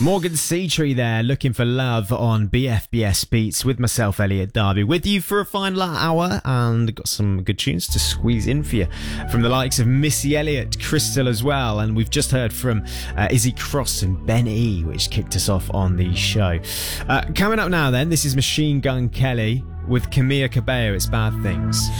Morgan Seatree there, Looking for Love on BFBS Beats with myself, Elliot Darby, with you for a final hour, and got some good tunes to squeeze in for you from the likes of Missy Elliott, Crystal as well, and we've just heard from Izzy Cross and Ben E, which kicked us off on the show. Coming up now then, this is Machine Gun Kelly with Camila Cabello, It's Bad Things.